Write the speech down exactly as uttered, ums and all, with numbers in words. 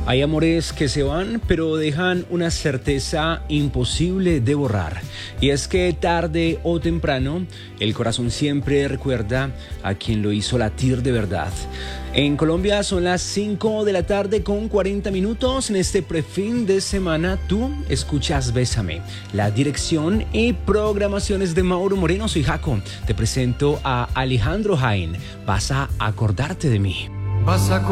Hay amores que se van, pero dejan una certeza imposible de borrar. Y es que tarde o temprano, el corazón siempre recuerda a quien lo hizo latir de verdad. En Colombia son las cinco de la tarde con cuarenta minutos. En este prefin de semana tú escuchas Bésame. La dirección y programaciones de Mauro Moreno. Soy Jaco. Te presento a Alejandro Jaén. Vas a acordarte de mí. Vas a